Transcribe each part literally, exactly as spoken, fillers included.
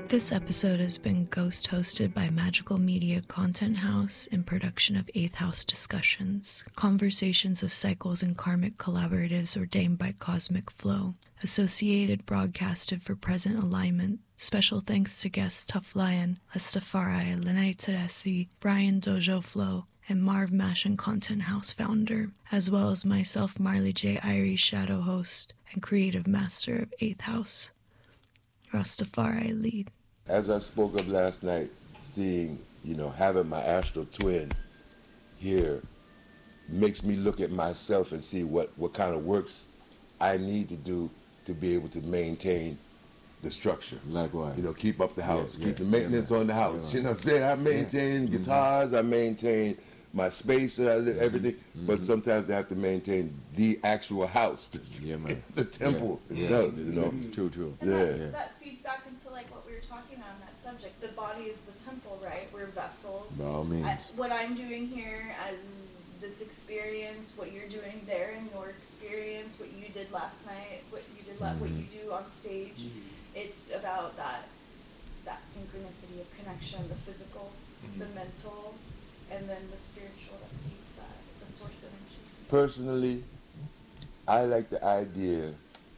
This episode has been ghost hosted by Magical Media Content House in production of Eighth House Discussions, conversations of cycles and karmic collaboratives ordained by Cosmic Flow, associated broadcasted for present alignment. Special thanks to guests Tough Lion, Lestafari, Lenai Teresi, Brian Dojo Flow, and Marv Mashin Content House founder, as well as myself, Marley J. Irie, shadow host and creative master of Eighth House. Rastafari lead. As I spoke of last night, seeing, you know, having my astral twin here makes me look at myself and see what, what kind of works I need to do to be able to maintain the structure. Likewise. You know, keep up the house, Yeah, keep yeah, the maintenance yeah, on the house. yeah. You know what I'm saying? I maintain Yeah. guitars, I maintain my space, I li- everything, Mm-hmm. but sometimes I have to maintain the actual house, the, Yeah, man. the temple Yeah. itself, Yeah. you know? True, true. And Yeah. that, Yeah. that feeds back into like what we were talking on that subject. The body is the temple, right? We're vessels. By all means. I, what I'm doing here as this experience, what you're doing there in your experience, what you did last night, what you did, la- what you do on stage, it's about that that synchronicity of connection, the physical, the mental, and then the spiritual that feeds that, the source energy. Personally, I like the idea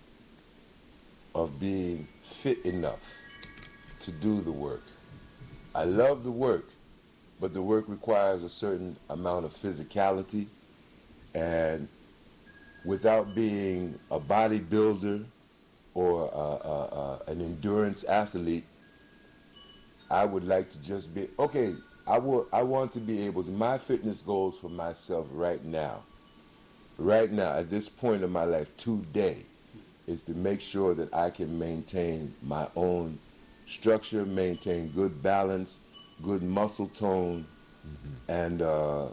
of being fit enough to do the work. I love the work, but the work requires a certain amount of physicality, and without being a bodybuilder or uh, uh, uh, an endurance athlete, I would like to just be, okay, I, will, I want to be able to, my fitness goals for myself right now, right now, at this point in my life, today, is to make sure that I can maintain my own structure, maintain good balance, good muscle tone, mm-hmm. and uh,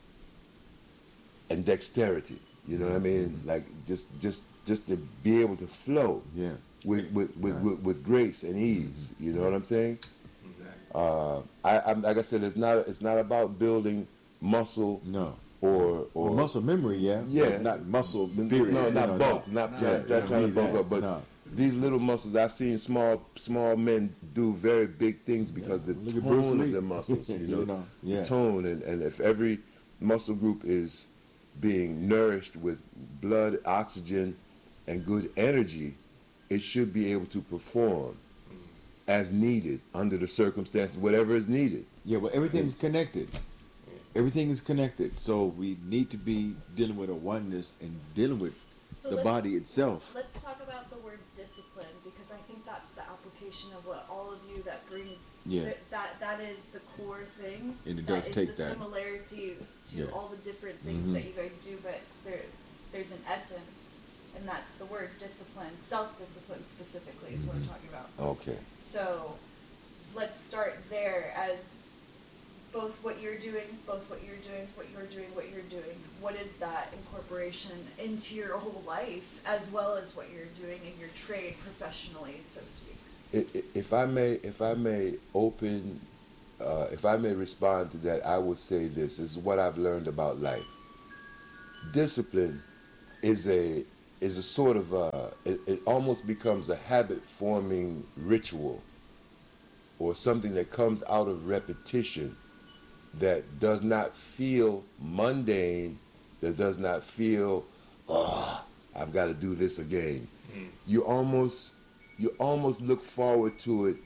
and dexterity. You know what I mean? Mm-hmm. Like just just just to be able to flow Yeah. with with, with, Right. with, with grace and ease. You know what I'm saying? Exactly. Uh, I, I'm, like I said, it's not it's not about building muscle No. or or Well, muscle memory, yeah. Yeah. But not muscle, no, period. not you know, bulk, not, yeah, try- try- yeah, trying to need bulk that. up, but No. these little muscles, I've seen small small men do very big things because Yeah. the Look at Bruce tone of Lee. their muscles, you know, You know, yeah. the tone, and, and if every muscle group is being nourished with blood, oxygen, and good energy, it should be able to perform as needed under the circumstances, whatever is needed. Yeah, well, everything's connected. Everything is connected. So we need to be dealing with a oneness and dealing with So the let's- body itself. Let's talk about the word discipline, because I think that's the application of what all of you that brings. Yeah. That that, that is the core thing. And it does that is take the that. similarity to Yes. all the different things Mhm. that you guys do, but there there's an essence, and that's the word discipline. Self-discipline specifically is what Mm-hmm. I'm talking about. Okay. So let's start there as both what you're doing, both what you're doing, what you're doing, what you're doing. What is that incorporation into your whole life, as well as what you're doing in your trade professionally, so to speak? I- I- If I may, if I may open, uh, if I may respond to that, I would say this, this is what I've learned about life. Discipline is a is a sort of a, it, it almost becomes a habit-forming ritual, or something that comes out of repetition, that does not feel mundane, that does not feel, oh, I've got to do this again. You almost you almost look forward to it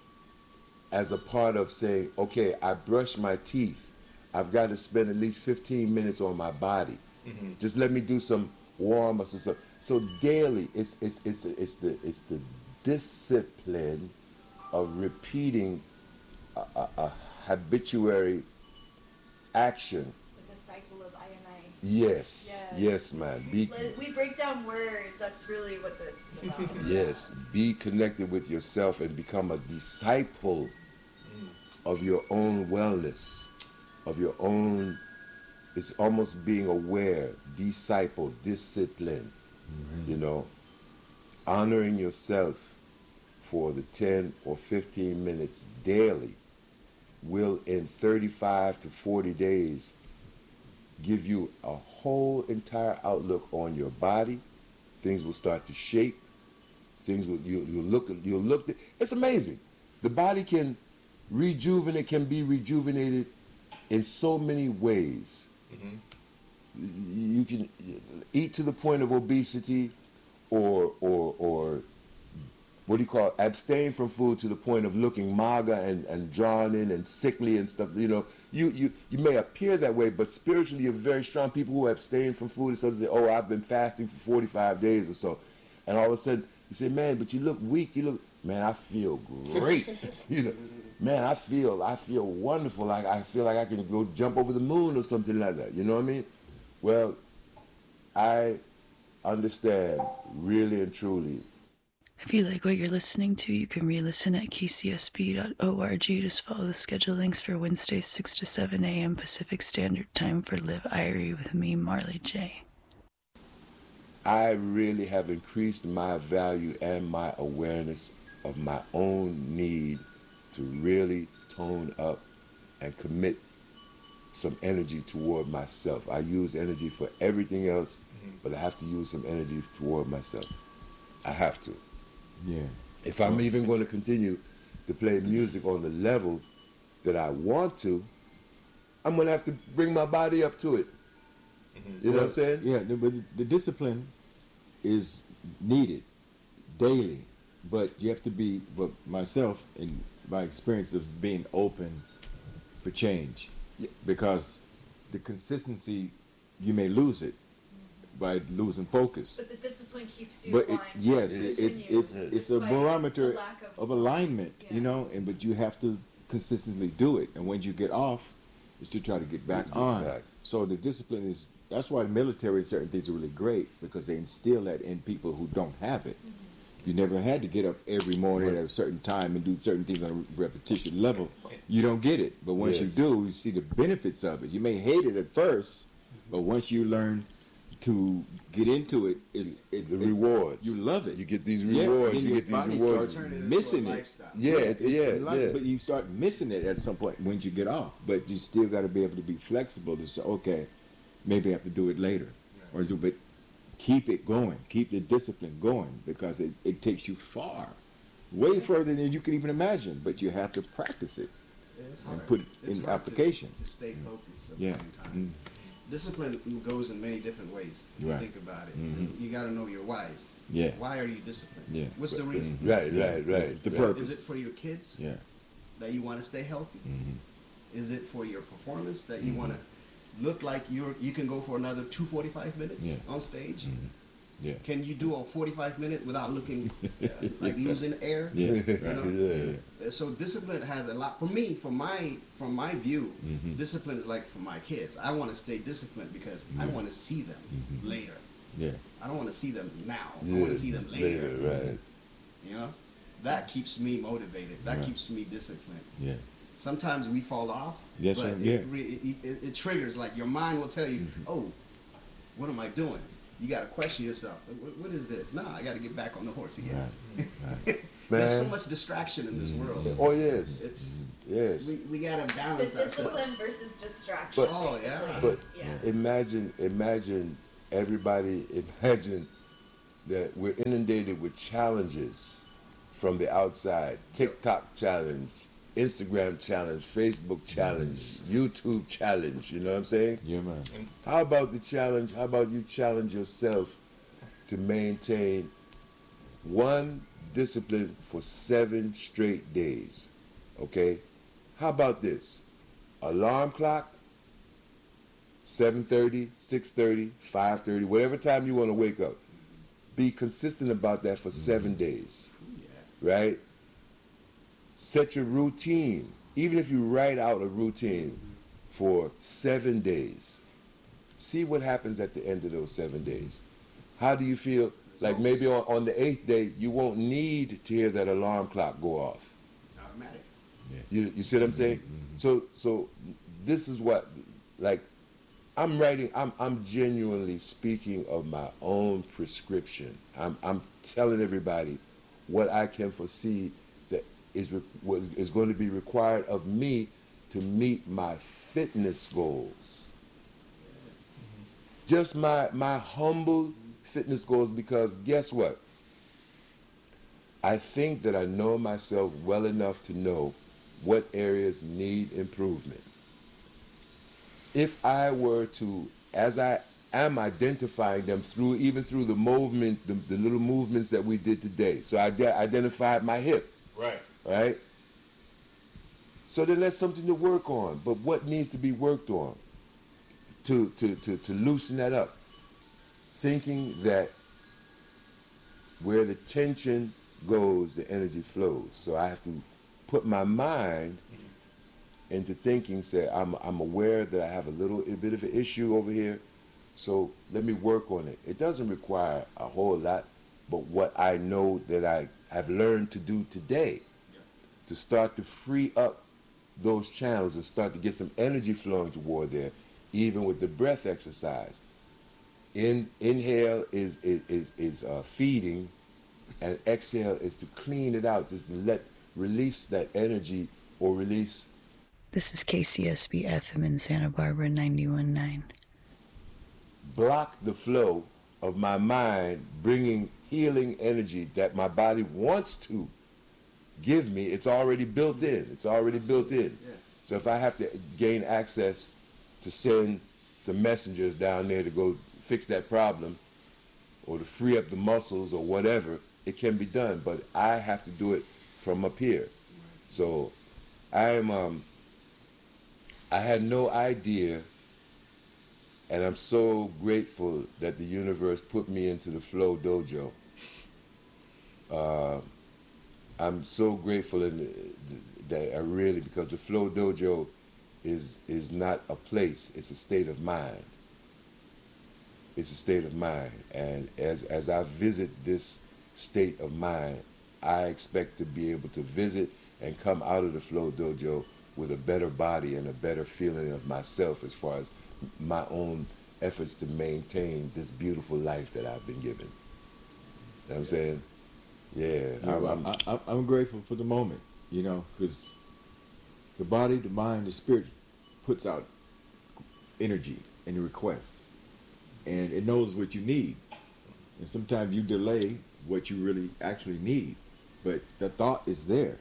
as a part of saying, okay, I brush my teeth. I've got to spend at least fifteen minutes on my body. Mm-hmm. Just let me do some warm ups and stuff. So daily, it's it's it's it's the it's the discipline of repeating a, a, a habituary action. The disciple of I and I. Yes, Yes. yes, man. Be Let- We break down words. That's really what this is about. yes, be connected with yourself and become a disciple of your own wellness, of your own. It's almost being aware, disciple, discipline. You know, honoring yourself for the ten or fifteen minutes daily will in thirty-five to forty days give you a whole entire outlook on your body. Things will start to shape. Things will you you look you look. It's amazing. the body can rejuvenate, can be rejuvenated in so many ways. Mm-hmm. You can eat to the point of obesity, or or or what do you call it? Abstain from food to the point of looking maga and, and drawn in and sickly and stuff. You know, you, you, you may appear that way, but spiritually you're very strong. People who abstain from food and stuff say, oh, I've been fasting for forty-five days or so. And all of a sudden you say, man, but you look weak. You look, man, I feel great. You know, man, I feel, I feel wonderful. Like I feel like I can go jump over the moon or something like that. You know what I mean? Well, I understand really and truly. If you like what you're listening to, you can re-listen at k c s b dot org. Just follow the schedule links for Wednesdays, six to seven a.m. Pacific Standard Time for Live Irie with me, Marley J. I really have increased my value and my awareness of my own need to really tone up and commit some energy toward myself. I use energy for everything else, mm-hmm. but I have to use some energy toward myself. I have to. Yeah. If I'm even going to continue to play music on the level that I want to, I'm going to have to bring my body up to it. Mm-hmm. You know well, what I'm saying? Yeah, but the discipline is needed daily, but you have to be, but myself, in my experience of being open for change, yeah. because the consistency, you may lose it by losing focus. But the discipline keeps you but aligned. It, yes, it, it's it's it's a barometer of, of alignment, yeah. you know, and but you have to consistently do it, and when you get off, is to try to get back get on. Back. So the discipline is, that's why the military, certain things are really great, because they instill that in people who don't have it. Mm-hmm. You never had to get up every morning right. at a certain time and do certain things on a repetition level. You don't get it, but once yes. you do, you see the benefits of it. You may hate it at first, but once you learn to get into it, it's, it's the it's, rewards. You love it. You get these rewards. Yeah, you get these rewards. Start missing it. Yeah, yeah, it, yeah, like, yeah. But you start missing it at some point when you get off. But you still got to be able to be flexible to say, okay, maybe I have to do it later, yeah. or do. But keep it going. Keep the discipline going, because it, it takes you far, way further than you can even imagine. But you have to practice it yeah, and put it it's in application. To, to stay focused at yeah. the same time. Mm. Discipline goes in many different ways. If right. you think about it, mm-hmm. you got to know your whys. Yeah. Why are you disciplined? Yeah. What's the reason? Mm-hmm. Right, right, right. The right. purpose. Is it for your kids? Yeah. That you want to stay healthy? Mm-hmm. Is it for your performance that you mm-hmm. want to look like you're you can go for another two forty-five minutes yeah. on stage? Mm-hmm. Yeah. Can you do a forty-five minute without looking uh, like losing air? Yeah. You know? yeah. yeah. So discipline has a lot for me. From my from my view, mm-hmm. discipline is like for my kids. I want to stay disciplined because yeah. I want to see them mm-hmm. later. Yeah. I don't want to see them now. Yeah. I want to see them later. later. Right. You know, that keeps me motivated. That right. keeps me disciplined. Yeah. Sometimes we fall off. Yes, but right. it, yeah. it, it, it triggers, like your mind will tell you, mm-hmm. oh, what am I doing? You got to question yourself. What, what is this? Nah, I got to get back on the horse again. Right. Right. There's so much distraction in this mm-hmm. world. Oh yes. It's yes. We, we got to The balance discipline ourselves. versus distraction. But- Oh, yeah. But yeah. imagine, imagine everybody, imagine that we're inundated with challenges from the outside. TikTok challenge, Instagram challenge, Facebook challenge, YouTube challenge, you know what I'm saying? Yeah, man. How about the challenge, how about you challenge yourself to maintain one discipline for seven straight days, okay? How about this? Alarm clock, seven thirty, six thirty, five thirty, whatever time you want to wake up. Be consistent about that for seven days, right? Set your routine. Even if you write out a routine for seven days, see what happens at the end of those seven days. How do you feel? Like maybe on, on the eighth day, you won't need to hear that alarm clock go off. Automatic. Yeah. You, you see what I'm saying? Mm-hmm. So so this is what, like, I'm writing, I'm I'm genuinely speaking of my own prescription. I'm I'm telling everybody what I can foresee that is re- was, is going to be required of me to meet my fitness goals. Yes. Just my my humble fitness goals, because guess what? I think that I know myself well enough to know what areas need improvement. If I were to, as I am identifying them through, even through the movement, the, the little movements that we did today. So I de- identified my hip. Right. Right? So then that's something to work on. But what needs to be worked on to, to, to, to loosen that up? Thinking that where the tension goes, the energy flows. So I have to put my mind into thinking, say, I'm, I'm aware that I have a little a bit of an issue over here, so let me work on it. It doesn't require a whole lot, but what I know that I have learned to do today, yeah. to start to free up those channels and start to get some energy flowing toward there, even with the breath exercise. In, inhale is, is, is, is uh, feeding, and exhale is to clean it out, just to let, release that energy or release. This is K C S B F M in Santa Barbara, ninety-one point nine. Block the flow of my mind, bringing healing energy that my body wants to give me. It's already built in. It's already built in. So if I have to gain access to send some messengers down there to go fix that problem or to free up the muscles or whatever, it can be done. But I have to do it from up here. So I am... Um, I had no idea, and I'm so grateful that the universe put me into the Flow Dojo. Uh, I'm so grateful in the, that I really, because the Flow Dojo is is not a place, it's a state of mind. It's a state of mind, and as as I visit this state of mind, I expect to be able to visit and come out of the Flow Dojo with a better body and a better feeling of myself as far as my own efforts to maintain this beautiful life that I've been given. You know what I'm saying? Yeah. yeah I'm, I'm, I, I'm grateful for the moment, you know, because the body, the mind, the spirit puts out energy and requests, and it knows what you need. And sometimes you delay what you really actually need, but the thought is there.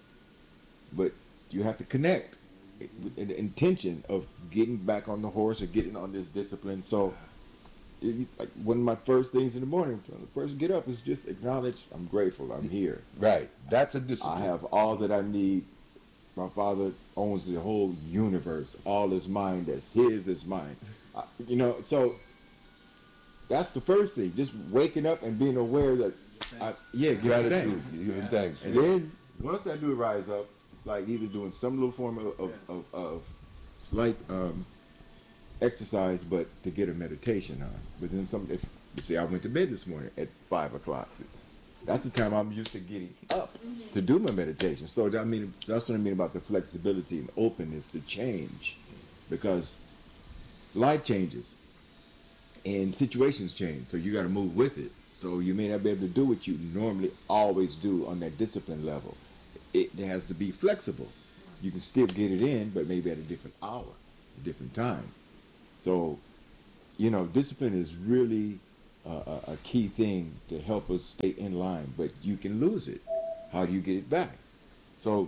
But you have to connect with the intention of getting back on the horse or getting on this discipline. So it, like one of my first things in the morning, when I first get up, is just acknowledge I'm grateful, I'm here. Right. That's a discipline. I have all that I need. My Father owns the whole universe. All is mine. That's his is mine. I, you know, so that's the first thing. Just waking up and being aware that, I, yeah, giving thanks. Giving thanks. And then once I do rise up, it's like either doing some little form of, of, Yeah. of, of slight um, exercise, but to get a meditation on. But then some, if you see, I went to bed this morning at five o'clock. That's the time I'm used to getting up to do my meditation. So that I mean, that's what I mean about the flexibility and openness to change, because life changes and situations change. So you got to move with it. So you may not be able to do what you normally always do on that discipline level. It has to be flexible. You can still get it in, but maybe at a different hour, a different time. So, you know, discipline is really uh, a, a key thing to help us stay in line, but you can lose it. How do you get it back? So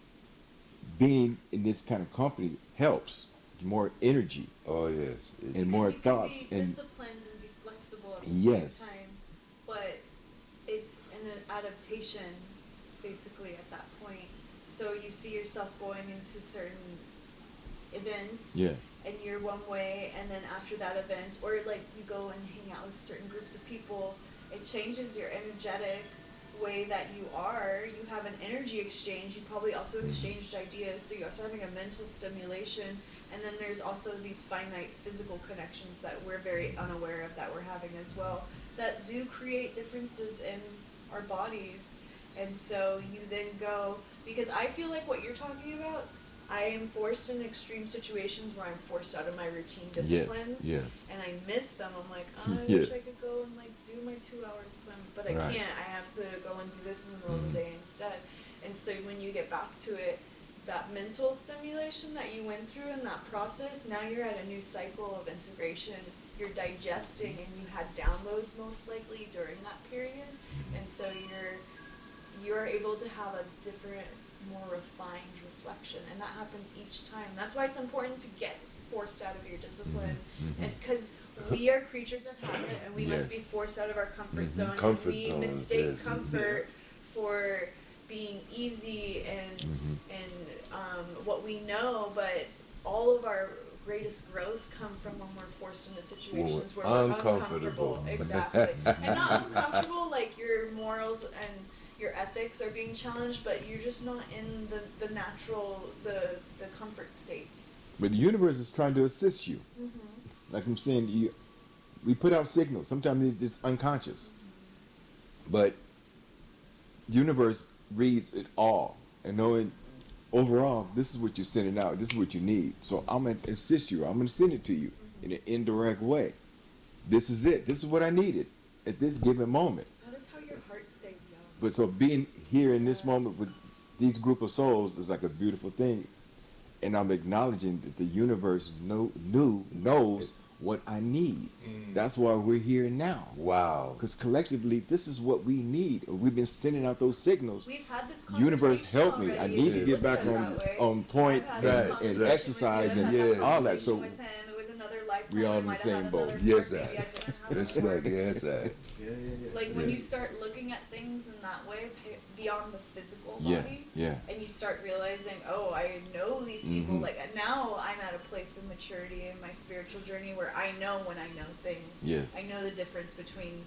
being in this kind of company helps. More energy. Oh, yes. It, and more you thoughts. Can be and disciplined and be flexible at the yes. same time, but it's an adaptation basically at that point. So you see yourself going into certain events, yeah. and you're one way, and then after that event, or like you go and hang out with certain groups of people, it changes your energetic way that you are. You have an energy exchange. You probably also exchanged ideas, so you're also having a mental stimulation, and then there's also these finite physical connections that we're very unaware of that we're having as well, that do create differences in our bodies. And so you then go, because I feel like what you're talking about, I am forced in extreme situations where I'm forced out of my routine disciplines. Yes, yes. And I miss them. I'm like, oh, I Yeah. wish I could go and like do my two hour swim, but I Right. can't. I have to go and do this in the middle of the day instead. And so when you get back to it, that mental stimulation that you went through in that process, now you're at a new cycle of integration. You're digesting, and you had downloads most likely during that period. And so you're you're able to have a different, more refined reflection, and that happens each time. That's why it's important to get forced out of your discipline, mm-hmm. and because we are creatures of habit, and we yes. must be forced out of our comfort mm-hmm. zone. Comfort and we zones, mistake yes. comfort for being easy and mm-hmm. and um, what we know, but all of our greatest growths come from when we're forced into situations where we're uncomfortable. Exactly. And not uncomfortable like your morals and your ethics are being challenged, but you're just not in the, the natural, the, the comfort state. But the universe is trying to assist you. Mm-hmm. Like I'm saying, you, we put out signals. Sometimes it's just unconscious. Mm-hmm. But the universe reads it all. And knowing overall, this is what you're sending out. This is what you need. So I'm going to assist you. I'm going to send it to you mm-hmm. in an indirect way. This is it. This is what I needed at this given moment. That is how your heart stays young. But so being here in this yes. moment with these group of souls is like a beautiful thing. And I'm acknowledging that the universe know, knew, knows what I need. Mm. That's why we're here now. Wow. Because collectively, this is what we need. We've been sending out those signals. We've had this conversation Universe, help me. already. I need to get back on on point and, and exercise and yes. all that. So with him. It was another lifetime. we all in the same boat. Yes, sir. Yes, sir. Yes, sir. Yeah, yeah, yeah. Like yeah. when you start looking at things in that way, beyond the physical yeah, body, yeah. and you start realizing, oh, I know these people. Mm-hmm. Like now, I'm at a place of maturity in my spiritual journey where I know when I know things. Yes. I know the difference between,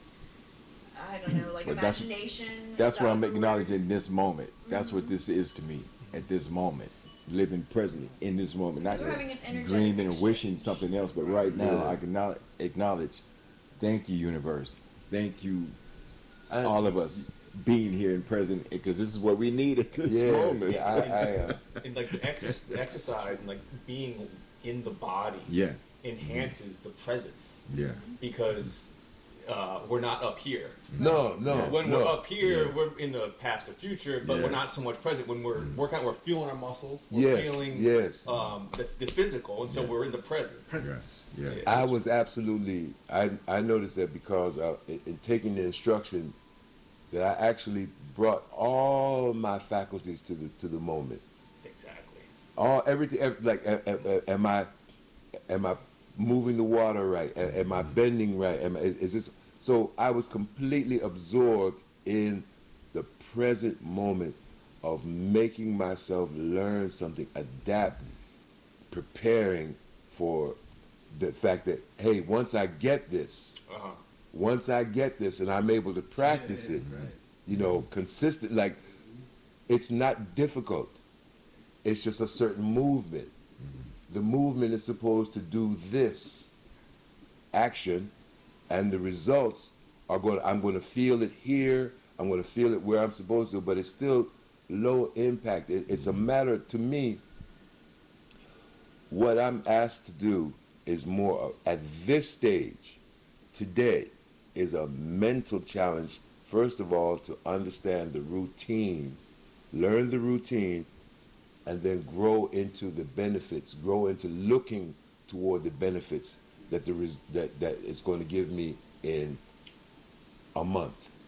I don't know, like but imagination. That's, that's that what I'm acknowledging this moment. Mm-hmm. That's what this is to me at this moment. Living presently in this moment, not dreaming and wishing something else, but right now yeah. I can now acknowledge. Thank you, universe. Thank you, I, all of us being here and present, because this is what we need at this yes, moment. Yeah, I, I, uh, and like the, exer- the exercise and like being in the body yeah. enhances mm-hmm. the presence. Yeah, because uh, we're not up here. No, no. Yeah. When no. we're up here, yeah. we're in the past or future, but yeah. we're not so much present. When we're mm. working out, we're feeling our muscles. We're yes, feeling yes. um, the, the physical, and so yeah. we're in the present. Presence. Yeah. Yeah. I was absolutely. I I noticed that because I, in, in taking the instruction, that I actually brought all my faculties to the to the moment. Exactly. All everything. Every, like, am I am I moving the water right? Am I bending right? Am I, is, is this? So I was completely absorbed in the present moment of making myself learn something, adapt, preparing for the fact that, hey, once I get this, uh-huh. once I get this and I'm able to practice yeah, it, right. you know, consistent, like, it's not difficult. It's just a certain movement. Mm-hmm. The movement is supposed to do this action, and the results are going to, I'm going to feel it here, I'm going to feel it where I'm supposed to, but it's still low impact. It, it's a matter, to me, what I'm asked to do is more, at this stage, today, is a mental challenge, first of all, to understand the routine, learn the routine, and then grow into the benefits, grow into looking toward the benefits that there is that that it's going to give me in a month,